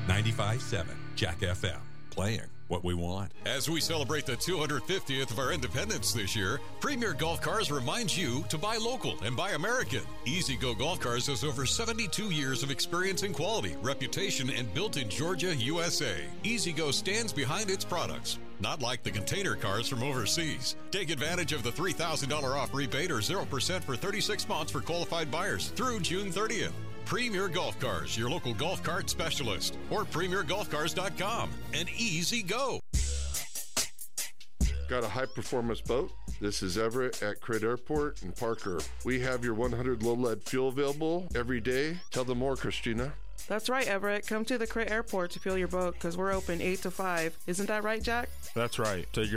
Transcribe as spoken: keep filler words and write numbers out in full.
ninety-five point seven Jack F M, playing what we want. As we celebrate the two hundred fiftieth of our independence this year, Premier Golf Cars reminds you to buy local and buy American. Easy Go Golf Cars has over seventy-two years of experience in quality, reputation, and built in Georgia, U S A. Easy Go stands behind its products, not like the container cars from overseas. Take advantage of the three thousand dollars off rebate or zero percent for thirty-six months for qualified buyers through June thirtieth. Premier Golf Cars, your local golf cart specialist, or premier golf cars dot com, and Easy Go. Got a high-performance boat? This is Everett at Crit Airport in Parker. We have your one hundred low-lead fuel available every day. Tell them more, Christina. That's right, Everett. Come to the Crit Airport to fuel your boat because we're open eight to five. Isn't that right, Jack? That's right. Take your